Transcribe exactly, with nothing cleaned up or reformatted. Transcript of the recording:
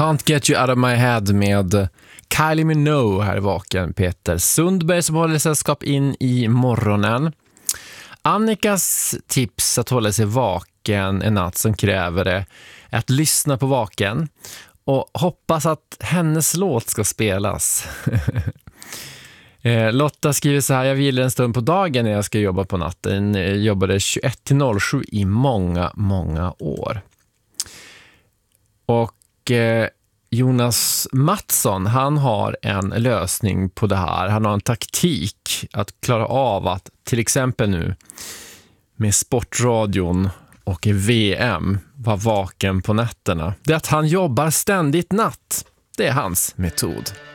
Can't Get You Out of My Head med Kylie Minogue här i Vaken. Peter Sundberg som håller sällskap in i morgonen. Annikas tips att hålla sig vaken en natt som kräver det är att lyssna på Vaken och hoppas att hennes låt ska spelas. Lotta skriver så här: jag vilar en stund på dagen när jag ska jobba på natten. Jag jobbade tjugoett till sju i många, många år. Och eh, Jonas Mattsson, han har en lösning på det här. Han har en taktik att klara av att till exempel nu med sportradion och V M vara vaken på nätterna. Det är att han jobbar ständigt natt. Det är hans metod.